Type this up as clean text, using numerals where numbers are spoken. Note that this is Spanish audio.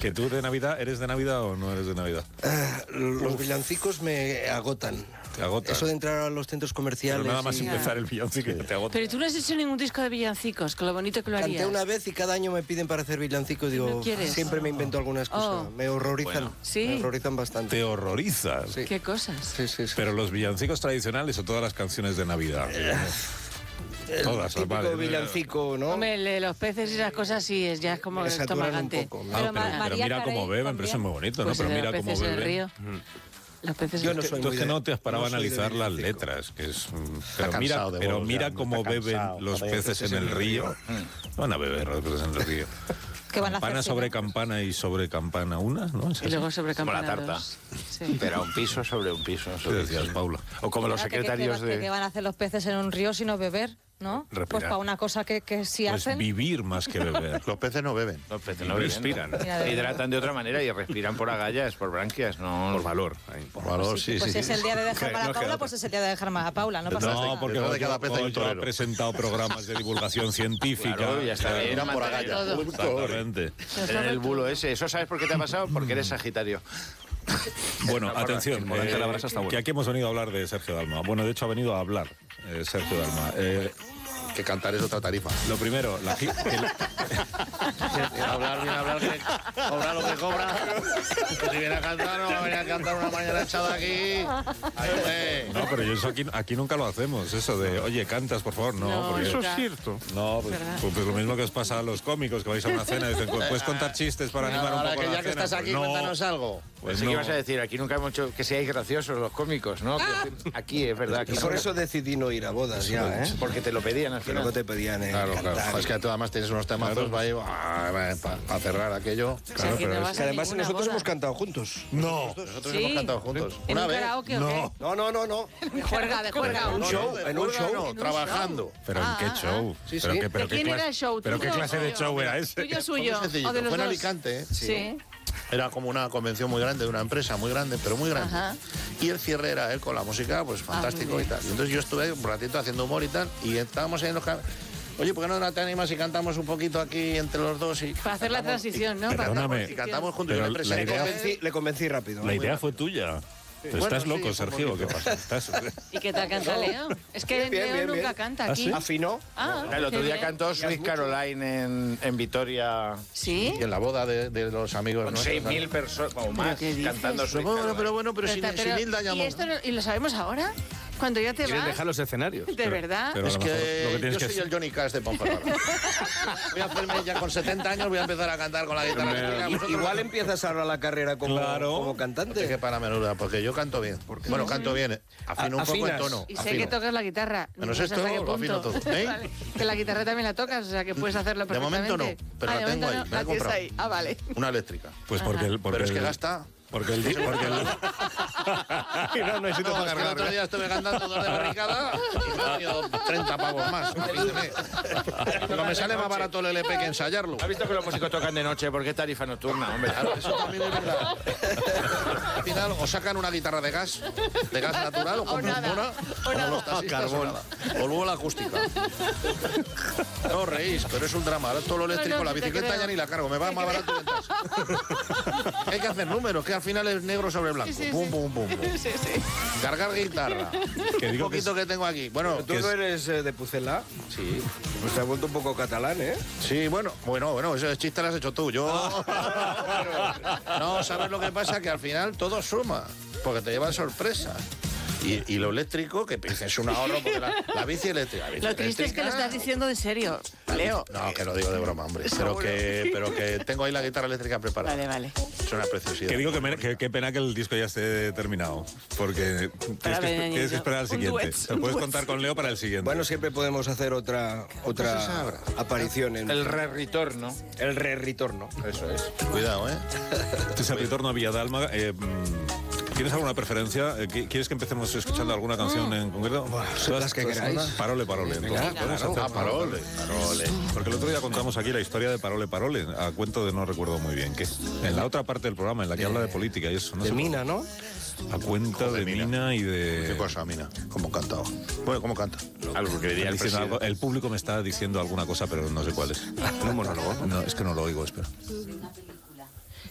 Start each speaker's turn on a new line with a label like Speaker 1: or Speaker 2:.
Speaker 1: ¿Que tú eres de Navidad o no eres de Navidad?
Speaker 2: Los villancicos me agotan.
Speaker 1: Te agotan.
Speaker 2: Eso de entrar a los centros comerciales.
Speaker 1: Pero nada más empezar el villancico te agota.
Speaker 3: Pero tú no has hecho ningún disco de villancicos, con lo bonito que lo harías.
Speaker 2: Canté una vez y cada año me piden para hacer villancicos. Digo,
Speaker 3: ¿No quieres?
Speaker 2: siempre me invento alguna excusa. Me horrorizan.
Speaker 1: Bueno.
Speaker 3: Sí.
Speaker 2: Me horrorizan bastante.
Speaker 1: Te horrorizas.
Speaker 2: Sí.
Speaker 3: ¿Qué cosas?
Speaker 2: Sí.
Speaker 1: Pero los villancicos tradicionales o todas las canciones de Navidad. Todas,
Speaker 2: el típico
Speaker 1: vale.
Speaker 2: villancico, ¿no?
Speaker 3: Hombre, el de los peces y esas cosas sí, ya es como
Speaker 2: Me saturan
Speaker 3: estomagante.
Speaker 2: un poco.
Speaker 3: Pero
Speaker 1: pero
Speaker 3: María
Speaker 1: mira
Speaker 3: Carey
Speaker 1: cómo beben,
Speaker 3: también.
Speaker 1: pero eso es muy bonito,
Speaker 3: Pues
Speaker 1: ¿no? Pero
Speaker 3: el de
Speaker 1: mira
Speaker 3: los
Speaker 1: cómo
Speaker 3: peces en el
Speaker 1: beben.
Speaker 3: río. Los peces
Speaker 2: Yo
Speaker 3: en
Speaker 2: no
Speaker 3: el
Speaker 2: soy
Speaker 3: río.
Speaker 1: Tú es que no te has parado a
Speaker 2: no soy de
Speaker 1: analizar las
Speaker 2: villancicos.
Speaker 1: letras, que es...
Speaker 4: cansado de
Speaker 1: pero
Speaker 4: bolos,
Speaker 1: mira
Speaker 4: ya,
Speaker 1: cómo
Speaker 4: está
Speaker 1: beben
Speaker 4: cansado,
Speaker 1: los
Speaker 4: joder,
Speaker 1: peces en el río. Van a beber los peces en el río.
Speaker 5: ¿Qué van a hacer?
Speaker 1: Campana
Speaker 5: si
Speaker 1: sobre
Speaker 5: no?
Speaker 1: campana y sobre campana una, ¿no? ¿Es
Speaker 3: Y
Speaker 1: así?
Speaker 3: luego sobre
Speaker 4: Como la
Speaker 3: campana
Speaker 4: tarta.
Speaker 3: 2. Sí.
Speaker 4: Pero un piso sobre un piso.
Speaker 1: ¿Qué decías, Paula?
Speaker 4: O como los
Speaker 5: Espérate,
Speaker 4: secretarios
Speaker 5: ¿qué
Speaker 4: de...
Speaker 5: van a hacer los peces en un río sino beber? ¿No?
Speaker 4: Respirar.
Speaker 5: Pues para una cosa que sí
Speaker 1: Pues
Speaker 5: hacen.
Speaker 1: vivir más que beber.
Speaker 4: Los peces no beben. Los peces no
Speaker 1: respiran.
Speaker 5: Mira, de
Speaker 4: Hidratan de otra manera y respiran por agallas, por branquias, no... Por valor.
Speaker 1: Por valor, sí,
Speaker 5: Pues
Speaker 1: sí.
Speaker 5: si es el día de dejar mal a
Speaker 1: No queda
Speaker 5: Paula,
Speaker 1: otra.
Speaker 5: pues es el día de dejar mal a Paula. No pasa nada.
Speaker 1: No, porque
Speaker 4: Detrás de cada pez hay un
Speaker 1: Goyo ha
Speaker 4: torero.
Speaker 1: presentado programas de divulgación científica.
Speaker 4: Claro, ya está bien.
Speaker 1: Claro,
Speaker 4: Eran por agallas.
Speaker 3: Todo.
Speaker 1: exactamente.
Speaker 4: En el bulo ese. ¿Eso sabes por qué te ha pasado? Porque eres Sagitario.
Speaker 1: Bueno,
Speaker 4: Está
Speaker 1: atención,
Speaker 4: por aquí, la brasa está buena.
Speaker 1: que aquí hemos venido a hablar de Sergio Dalma. Bueno, de hecho ha venido a hablar Sergio Dalma.
Speaker 4: Que cantar es otra tarifa.
Speaker 1: Lo primero,
Speaker 4: Viene a hablar que cobra lo que cobra. Que si viene a cantar, no va a venir a cantar una mañana echada aquí.
Speaker 1: No, pero yo eso aquí nunca lo hacemos, eso de, oye, cantas, por favor, no.
Speaker 3: No,
Speaker 1: porque-
Speaker 3: eso es
Speaker 4: cierto.
Speaker 1: No, pues,
Speaker 3: ¿Verdad?
Speaker 1: pues lo mismo que os pasa a los cómicos, que vais a una cena y dicen, ¿puedes contar chistes para animar un
Speaker 4: Ahora
Speaker 1: poco
Speaker 4: que
Speaker 1: la
Speaker 4: ya que
Speaker 1: cena?
Speaker 4: estás aquí,
Speaker 1: Pues no.
Speaker 4: cuéntanos algo.
Speaker 1: Pues
Speaker 4: Pensé
Speaker 1: no.
Speaker 4: que ibas a decir, aquí nunca hemos hecho que seáis graciosos los cómicos, ¿no? Aquí es verdad. Aquí
Speaker 2: Y por eso decidí no ir a bodas ya, ¿eh?
Speaker 4: Porque te lo pedían al
Speaker 2: Que luego
Speaker 4: final.
Speaker 2: te pedían
Speaker 4: Claro,
Speaker 2: cantar.
Speaker 4: claro. Es que tú además tienes unos temazos para cerrar aquello.
Speaker 3: O sea, que no vas
Speaker 2: Que
Speaker 3: a
Speaker 2: además
Speaker 3: ninguna
Speaker 2: nosotros
Speaker 3: boda.
Speaker 2: hemos cantado juntos.
Speaker 1: No.
Speaker 4: Nosotros
Speaker 3: Sí.
Speaker 4: hemos cantado juntos.
Speaker 3: ¿En
Speaker 4: Una
Speaker 3: un
Speaker 4: vez.
Speaker 3: karaoke o
Speaker 1: No.
Speaker 2: No.
Speaker 3: qué? De juerga, de juerga.
Speaker 2: Un show, en un show.
Speaker 4: No, trabajando.
Speaker 1: ¿Pero en qué show?
Speaker 2: Sí,
Speaker 1: ¿Pero
Speaker 2: sí.
Speaker 1: qué, pero
Speaker 3: ¿De
Speaker 1: qué
Speaker 3: quién
Speaker 1: clase,
Speaker 3: era el show?
Speaker 1: ¿Pero qué
Speaker 3: ¿Tuyo
Speaker 1: clase
Speaker 3: o
Speaker 1: de
Speaker 3: suyo?
Speaker 1: show era ese?
Speaker 3: Tuyo,
Speaker 4: Muy
Speaker 3: suyo.
Speaker 4: sencillito.
Speaker 3: O de los
Speaker 4: Fue en
Speaker 3: dos.
Speaker 4: Alicante, ¿eh?
Speaker 3: Sí.
Speaker 4: Era como una convención muy grande de una empresa muy grande, pero muy grande.
Speaker 3: Ajá.
Speaker 4: Y el cierre era él con la música, pues fantástico
Speaker 3: muy
Speaker 4: y
Speaker 3: bien.
Speaker 4: tal. Y entonces yo estuve un ratito haciendo humor y tal, y estábamos ahí en los oye, ¿por qué no te animas y cantamos un poquito aquí entre los dos? Y
Speaker 3: Para hacer la
Speaker 4: cantamos-
Speaker 3: transición, ¿no?
Speaker 1: Perdóname.
Speaker 4: Y cantamos juntos.
Speaker 1: Pero
Speaker 4: Yo le
Speaker 1: la
Speaker 4: presenté.
Speaker 1: idea-
Speaker 2: Le convencí rápido.
Speaker 1: La idea fue tuya. Pero
Speaker 4: Bueno,
Speaker 1: estás
Speaker 4: sí,
Speaker 1: loco,
Speaker 4: un
Speaker 1: Sergio,
Speaker 4: poquito.
Speaker 1: ¿qué pasa? Estás...
Speaker 3: ¿Y qué tal canta Leo? Es que
Speaker 2: Bien,
Speaker 3: Leo
Speaker 2: bien,
Speaker 3: nunca
Speaker 2: bien.
Speaker 3: canta
Speaker 1: ¿Ah,
Speaker 3: aquí.
Speaker 1: sí?
Speaker 2: Afinó.
Speaker 4: El otro
Speaker 3: qué
Speaker 4: día
Speaker 3: bien.
Speaker 4: cantó Sweet Caroline en Vitoria.
Speaker 3: ¿Sí?
Speaker 4: Y en la boda de los amigos.
Speaker 6: Con
Speaker 4: nuestros,
Speaker 6: 6.000 personas o más
Speaker 3: qué dices?
Speaker 6: cantando Sweet
Speaker 4: Pero
Speaker 6: Caroline.
Speaker 4: bueno, pero sin Hilda
Speaker 3: ¿Y,
Speaker 4: llamó.
Speaker 3: esto ¿Y lo sabemos ahora? Cuando ya te
Speaker 6: ¿Quieren
Speaker 3: vas.
Speaker 6: dejar los escenarios?
Speaker 3: ¿De verdad?
Speaker 1: pero-
Speaker 4: Es
Speaker 1: a lo mejor lo que
Speaker 4: que
Speaker 1: tienes
Speaker 4: yo
Speaker 1: que
Speaker 4: soy el Johnny Cash de Ponferrada. Voy a hacerme ya con 70 años, voy a empezar a cantar con la guitarra eléctrica. Vosotros
Speaker 2: Igual empiezas ahora la carrera como,
Speaker 1: Claro.
Speaker 2: como
Speaker 4: Ponte
Speaker 2: cantante.
Speaker 4: que para menuda, porque yo canto bien. Bueno, canto bien. Afino un poco en
Speaker 2: Afinas.
Speaker 4: tono.
Speaker 3: Y sé
Speaker 4: afino.
Speaker 3: que tocas la guitarra.
Speaker 4: Menos
Speaker 3: No sé
Speaker 4: esto,
Speaker 3: hasta qué
Speaker 4: lo afino
Speaker 3: punto.
Speaker 4: todo. ¿Eh?
Speaker 3: Vale. Que la guitarra también la tocas, o sea que puedes hacerlo
Speaker 4: De momento
Speaker 3: perfectamente.
Speaker 4: no, pero
Speaker 3: Ah,
Speaker 4: la
Speaker 3: de
Speaker 4: tengo
Speaker 3: momento
Speaker 4: ahí,
Speaker 3: no,
Speaker 4: me la he
Speaker 3: la tienes
Speaker 4: comprado.
Speaker 3: ahí. Ah, vale.
Speaker 4: Una eléctrica.
Speaker 1: Pues porque el... Porque
Speaker 4: Pero es que
Speaker 1: el-
Speaker 4: gasta.
Speaker 1: Porque el... Porque el...
Speaker 4: No,
Speaker 1: necesito
Speaker 4: es
Speaker 1: para
Speaker 4: que el otro
Speaker 1: cargar.
Speaker 4: día estuve cantando 2 de barricada y me han ido 30 pavos más. Pero me sale más barato el LP que ensayarlo.
Speaker 6: ¿Has visto que los músicos tocan de noche? ¿Por qué tarifa nocturna, hombre?
Speaker 4: Claro, eso también es verdad. Al final, o sacan una guitarra de gas natural, o compran
Speaker 3: nada,
Speaker 4: una,
Speaker 3: o
Speaker 4: como
Speaker 3: nada.
Speaker 4: los taxistas, o nada. O luego la acústica. No os reís, pero es un drama. Ahora todo lo eléctrico,
Speaker 3: No,
Speaker 4: la
Speaker 3: sí te
Speaker 4: bicicleta
Speaker 3: creo.
Speaker 4: ya ni la cargo, me va más barato y ventas. Hay que hacer números, que al final es negro sobre blanco.
Speaker 3: Sí, sí,
Speaker 4: Pum,
Speaker 3: sí.
Speaker 4: pum, pum, pum.
Speaker 3: Sí, sí.
Speaker 4: Cargar guitarra.
Speaker 1: Que
Speaker 4: Un
Speaker 1: digo que
Speaker 4: poquito que tengo aquí. Bueno,
Speaker 2: ¿Tú no eres de Pucela?
Speaker 4: sí.
Speaker 2: Pues te has vuelto un poco catalán, ¿eh?
Speaker 4: Sí, bueno, ese chiste lo has hecho tú. Yo. No, ¿sabes lo que pasa? Que al final todo suma, porque te llevan sorpresas. Y lo eléctrico, que es un ahorro, porque la bici eléctrica.
Speaker 3: Lo triste es que lo estás diciendo en serio, Leo.
Speaker 4: No, que lo digo de broma, hombre. Pero que tengo ahí la guitarra eléctrica preparada.
Speaker 3: Vale, vale.
Speaker 4: Es una preciosidad.
Speaker 1: Que digo que qué pena que el disco ya esté terminado. Porque tienes que esperar al
Speaker 3: Un
Speaker 1: siguiente.
Speaker 3: duet,
Speaker 1: Te
Speaker 3: un
Speaker 1: puedes
Speaker 3: duet.
Speaker 1: contar con Leo para el siguiente.
Speaker 2: Bueno, siempre podemos hacer otra aparición en
Speaker 6: El re-retorno.
Speaker 2: el re-retorno.
Speaker 6: Eso es.
Speaker 4: Cuidado, ¿eh?
Speaker 1: Este es el retorno a Villadalma. ¿Tienes alguna preferencia? ¿Quieres que empecemos escuchando alguna canción en concreto?
Speaker 2: las que queráis.
Speaker 1: Parole, parole. Entonces, podemos hacer-
Speaker 4: Parole.
Speaker 1: Porque el otro día contamos aquí la historia de Parole, parole, a cuento de no recuerdo muy bien qué. En la otra parte del programa, en la que habla de política y eso. No
Speaker 2: De
Speaker 1: sé,
Speaker 2: Mina, ¿no?
Speaker 1: A cuenta de Mina y
Speaker 4: ¿Qué
Speaker 1: de...
Speaker 4: cosa, Mina? ¿Cómo cantaba? Bueno, ¿cómo canta?
Speaker 6: Algo que diría el
Speaker 1: Diciendo algo-
Speaker 6: presidente.
Speaker 1: el público me está diciendo alguna cosa, pero no sé cuál es.
Speaker 6: ¿Un monólogo?
Speaker 1: No, es que no lo oigo, espera.